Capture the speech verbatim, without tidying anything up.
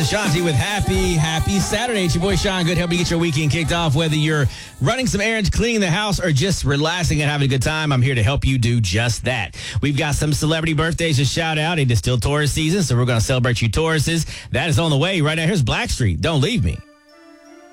Shanti with Happy, Happy Saturday. It's your boy Sean Good, helping you get your weekend kicked off. Whether you're running some errands, cleaning the house, or just relaxing and having a good time, I'm here to help you do just that. We've got some celebrity birthdays to shout out. It is still Taurus season, so we're going to celebrate you Tauruses. That is on the way. Right now, here's Blackstreet. Don't leave me.